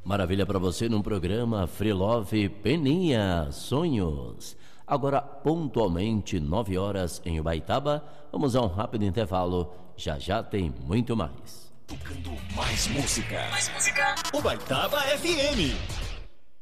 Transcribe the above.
Maravilha para você num programa Free Love Peninha Sonhos. Agora, pontualmente, 9 horas em Ubaitaba. Vamos a um rápido intervalo. Já já tem muito mais. Tocando mais música. Ubaitaba FM.